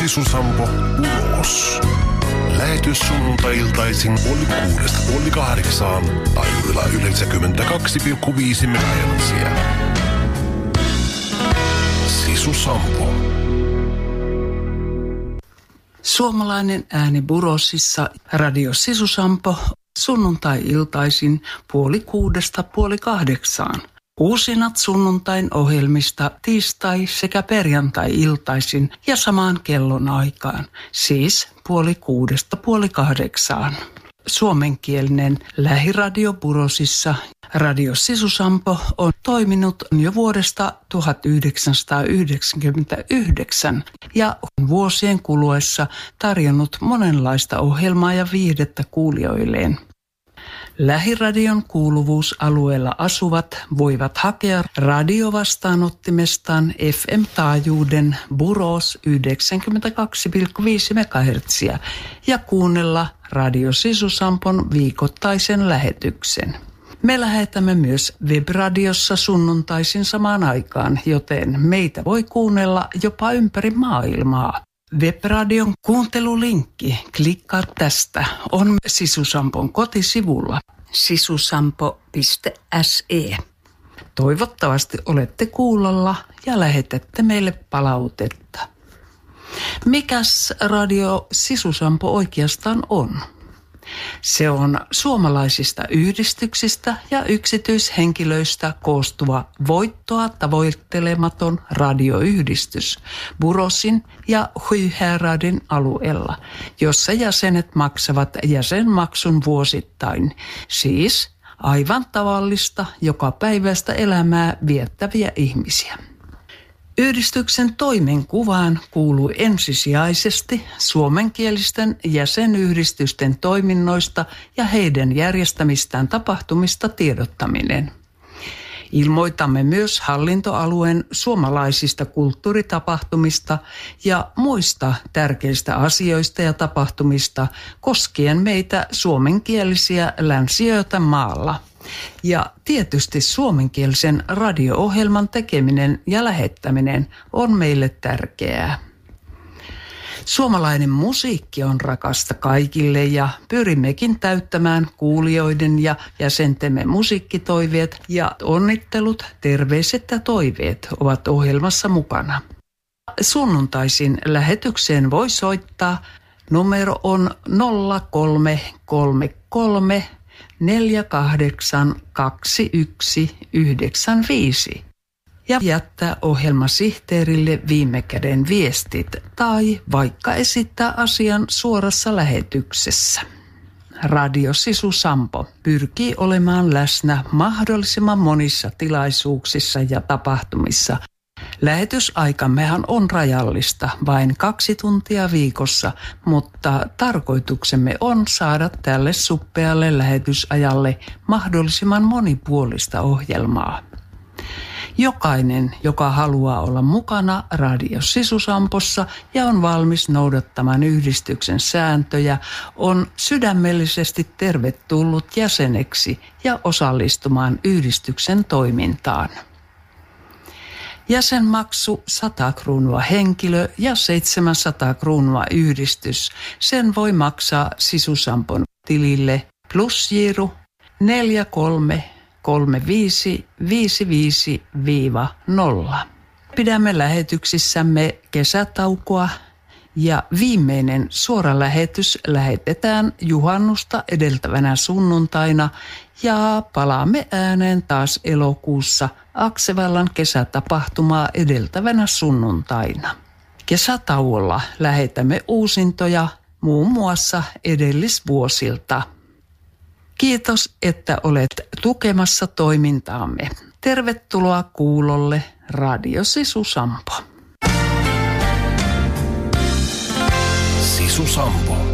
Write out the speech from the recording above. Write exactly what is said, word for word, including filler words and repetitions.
Sisu Sampo ulos. Lähetys sunnuntai-iltaisin puoli kuudesta puoli kahdeksaan taajuudella yhdeksänkymmentäkaksi pilkku viisi megahertsiä. Sisu Sampo. Suomalainen ääni Burosissa, Radio Sisu Sampo, sunnuntai-iltaisin puoli kuudesta puoli kahdeksaan. Uusinat sunnuntain ohjelmista tiistai- sekä perjantai-iltaisin ja samaan kellon aikaan, siis puoli kuudesta puoli kahdeksaan. Suomenkielinen lähiradio Burosissa, Radio Sisu Sampo, on toiminut jo vuodesta tuhatyhdeksänsataayhdeksänkymmentäyhdeksän ja on vuosien kuluessa tarjonnut monenlaista ohjelmaa ja viihdettä kuulijoilleen. Lähiradion kuuluvuusalueella asuvat voivat hakea radiovastaanottimestaan F M-taajuuden Buros yhdeksänkymmentäkaksi pilkku viisi megahertsiä ja kuunnella Radio Sisu Sampon viikoittaisen lähetyksen. Me lähetämme myös webradiossa sunnuntaisin samaan aikaan, joten meitä voi kuunnella jopa ympäri maailmaa. Webradion kuuntelulinkki, klikkaa tästä, on Sisu Sampon kotisivulla sisusampo piste s e. Toivottavasti olette kuulolla ja lähetätte meille palautetta. Mikäs Radio Sisu Sampo oikeastaan on? Se on suomalaisista yhdistyksistä ja yksityishenkilöistä koostuva voittoa tavoittelematon radioyhdistys Burosin ja Sjuhäraden alueella, jossa jäsenet maksavat jäsenmaksun vuosittain, siis aivan tavallista jokapäiväistä elämää viettäviä ihmisiä. Yhdistyksen toimenkuvaan kuuluu ensisijaisesti suomenkielisten jäsenyhdistysten toiminnoista ja heidän järjestämistään tapahtumista tiedottaminen. Ilmoitamme myös hallintoalueen suomalaisista kulttuuritapahtumista ja muista tärkeistä asioista ja tapahtumista koskien meitä suomenkielisiä länsiöitä maalla. Ja tietysti suomenkielisen radio-ohjelman tekeminen ja lähettäminen on meille tärkeää. Suomalainen musiikki on rakasta kaikille ja pyrimmekin täyttämään kuulijoiden ja jäsentemme musiikkitoiveet ja onnittelut, terveiset ja toiveet ovat ohjelmassa mukana. Sunnuntaisin lähetykseen voi soittaa. Numero on nolla kolme kolme kolme neljä kahdeksan kaksi yksi yhdeksän viisi ja jättää ohjelmasihteerille viime käden viestit tai vaikka esittää asian suorassa lähetyksessä. Radio Sisu Sampo pyrkii olemaan läsnä mahdollisimman monissa tilaisuuksissa ja tapahtumissa. Lähetysaikamehan on rajallista, vain kaksi tuntia viikossa, mutta tarkoituksemme on saada tälle suppealle lähetysajalle mahdollisimman monipuolista ohjelmaa. Jokainen, joka haluaa olla mukana Radio Sisu Sampossa ja on valmis noudattamaan yhdistyksen sääntöjä, on sydämellisesti tervetullut jäseneksi ja osallistumaan yhdistyksen toimintaan. Jäsenmaksu sata kruunua henkilö ja seitsemänsataa kruunua yhdistys. Sen voi maksaa Sisu Sampon tilille plusjiru neljä kolme kolme viisi viisi viisi nolla. Pidämme lähetyksissämme kesätaukoa ja viimeinen suora lähetys lähetetään juhannusta edeltävänä sunnuntaina ja palaamme ääneen taas elokuussa Aksevallan kesätapahtumaa edeltävänä sunnuntaina. Kesätauolla lähetämme uusintoja muun muassa edellisvuosilta. Kiitos, että olet tukemassa toimintaamme. Tervetuloa kuulolle Radio Sisu Sampo. Sisu Sampo.